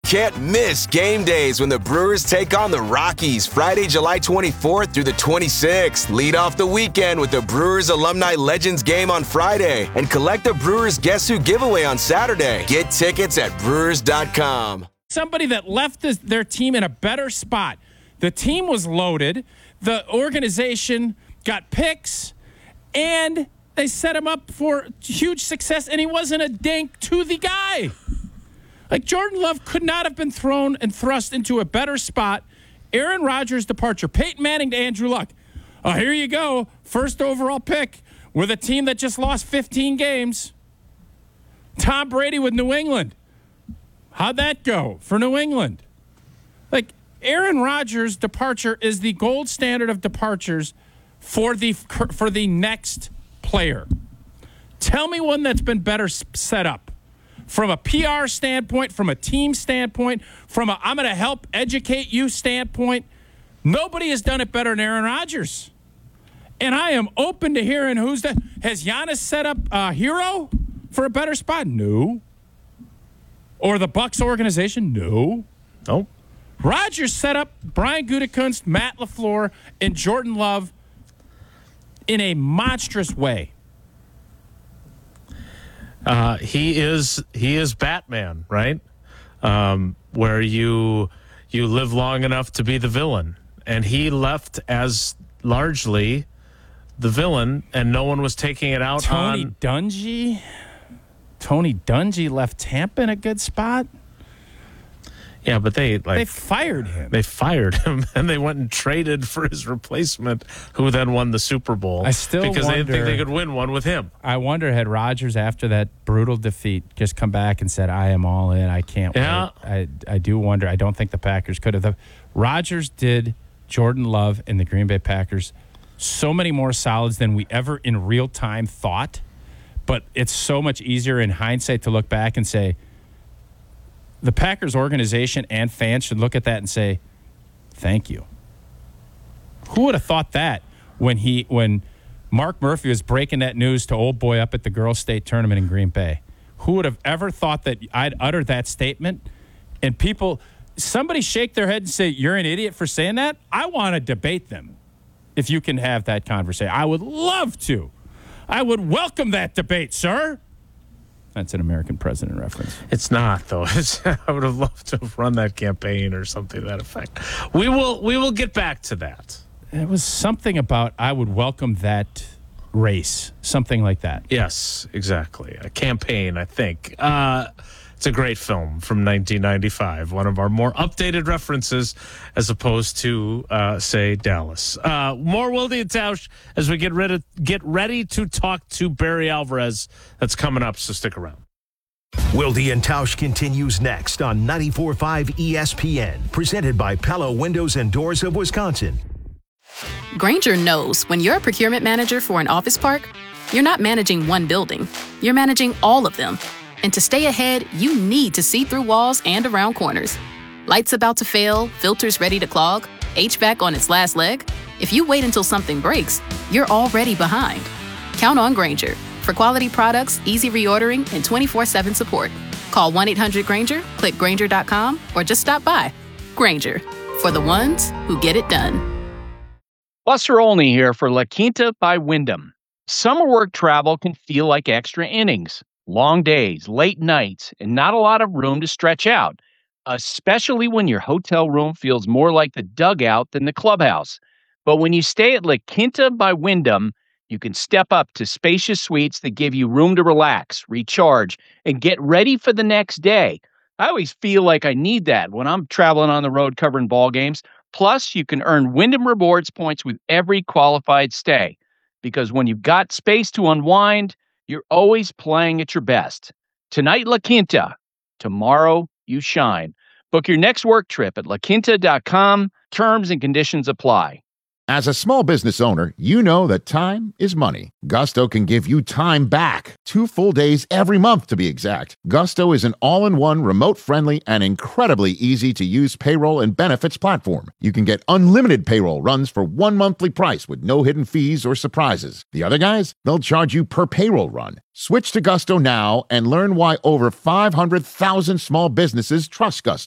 Can't miss game days when the Brewers take on the Rockies Friday, July 24th through the 26th. Lead off the weekend with the Brewers Alumni Legends game on Friday and collect the Brewers Guess Who giveaway on Saturday. Get tickets at Brewers.com. Somebody that left their team in a better spot. The team was loaded. The organization got picks, and they set him up for huge success, and he wasn't a dink to the guy. Like, Jordan Love could not have been thrown and thrust into a better spot. Aaron Rodgers' departure. Peyton Manning to Andrew Luck. Oh, here you go. First overall pick with a team that just lost 15 games. Tom Brady with New England. How'd that go for New England? Like, Aaron Rodgers' departure is the gold standard of departures for the next player. Tell me one that's been better set up. From a PR standpoint, from a team standpoint, from a I'm going to help educate you standpoint, nobody has done it better than Aaron Rodgers. And I am open to hearing who's that. Has Giannis set up a hero for a better spot? No. Or the Bucks organization? No. Nope. Rodgers set up Brian Gutekunst, Matt LaFleur, and Jordan Love in a monstrous way. He is Batman, right? Where you live long enough to be the villain, and he left as largely the villain, and no one was taking it out on Dungy. Tony Dungy left Tampa in a good spot. Yeah, but they fired him. They fired him, and they went and traded for his replacement, who then won the Super Bowl. Because they didn't think they could win one with him. I wonder, had Rodgers, after that brutal defeat, just come back and said, I am all in, I can't wait. I do wonder. I don't think the Packers could have. Rodgers did Jordan Love and the Green Bay Packers so many more solids than we ever in real time thought. But it's so much easier in hindsight to look back and say, the Packers organization and fans should look at that and say, thank you. Who would have thought that when Mark Murphy was breaking that news to old boy up at the girls' state tournament in Green Bay? Who would have ever thought that I'd utter that statement and somebody shake their head and say, you're an idiot for saying that? I want to debate them if you can have that conversation. I would love to. I would welcome that debate, sir. That's an American president reference. It's not, though. I would have loved to have run that campaign or something to that effect. We will get back to that. It was something about I would welcome that race, something like that. Yes, exactly. A campaign, I think. It's a great film from 1995, one of our more updated references as opposed to, say, Dallas. More Wilde and Tausch as we get ready to talk to Barry Alvarez. That's coming up, so stick around. Wilde and Tausch continues next on 94.5 ESPN, presented by Pella Windows and Doors of Wisconsin. Grainger knows when you're a procurement manager for an office park, you're not managing one building, you're managing all of them. And to stay ahead, you need to see through walls and around corners. Lights about to fail, filters ready to clog, HVAC on its last leg. If you wait until something breaks, you're already behind. Count on Grainger for quality products, easy reordering, and 24/7 support. Call 1-800-GRAINGER, click Grainger.com, or just stop by. Grainger, for the ones who get it done. Buster Olney here for La Quinta by Wyndham. Summer work travel can feel like extra innings. Long days, late nights, and not a lot of room to stretch out, especially when your hotel room feels more like the dugout than the clubhouse. But when you stay at La Quinta by Wyndham, you can step up to spacious suites that give you room to relax, recharge, and get ready for the next day. I always feel like I need that when I'm traveling on the road covering ball games. Plus, you can earn Wyndham Rewards points with every qualified stay. Because when you've got space to unwind, you're always playing at your best. Tonight, La Quinta. Tomorrow, you shine. Book your next work trip at laquinta.com. Terms and conditions apply. As a small business owner, you know that time is money. Gusto can give you time back. 2 full days every month, to be exact. Gusto is an all-in-one, remote-friendly, and incredibly easy-to-use payroll and benefits platform. You can get unlimited payroll runs for one monthly price with no hidden fees or surprises. The other guys, they'll charge you per payroll run. Switch to Gusto now and learn why over 500,000 small businesses trust Gusto.